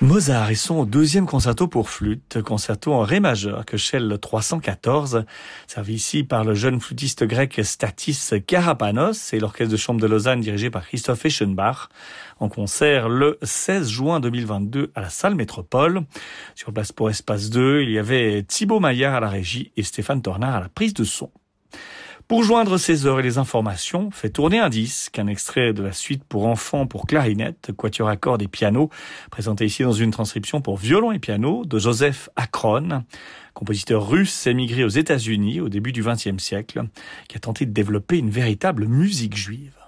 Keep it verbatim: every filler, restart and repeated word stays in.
Mozart et son deuxième concerto pour flûte, concerto en ré majeur, Köchel trois cent quatorze, servi ici par le jeune flûtiste grec Stathis Karapanos et l'orchestre de chambre de Lausanne dirigé par Christoph Eschenbach, en concert le seize juin deux mille vingt-deux à la salle Métropole. Sur place pour Espace deux, il y avait Thibaut Maillard à la régie et Stéphane Tornard à la prise de son. Pour joindre ces heures et les informations, fait tourner un disque, un extrait de la suite pour enfants pour clarinette, quatuor à cordes et piano, présenté ici dans une transcription pour violon et piano de Joseph Akron, compositeur russe émigré aux États-Unis au début du vingtième siècle, qui a tenté de développer une véritable musique juive.